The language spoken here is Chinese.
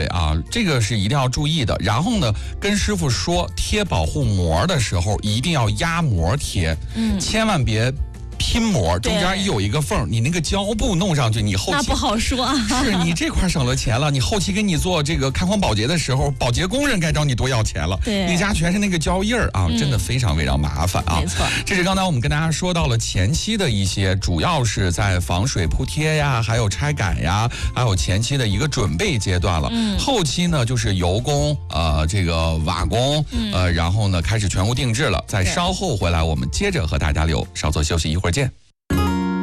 对啊，这个是一定要注意的。然后呢，跟师傅说贴保护膜的时候一定要压膜贴，千万别拼膜，中间有一个缝，你那个胶布弄上去，你后期那不好说啊。 是你这块省了钱了，你后期给你做这个开荒保洁的时候，保洁工人该找你多要钱了。 对， 你家全是那个胶印儿啊，真的非常非常麻烦啊。 没错， 这是刚才我们跟大家说到了前期的一些，主要是在防水铺贴呀，还有拆改呀，还有前期的一个准备阶段了。后期呢就是油工这个瓦工然后呢开始全屋定制了。再稍后回来，我们接着和大家聊，稍作休息，一会儿见。